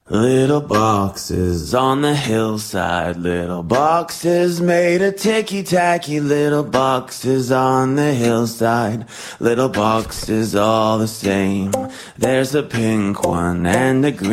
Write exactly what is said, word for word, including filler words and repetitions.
Little boxes on the hillside, little boxes made of ticky-tacky, little boxes on the hillside, little boxes all the same. There's a pink one and a green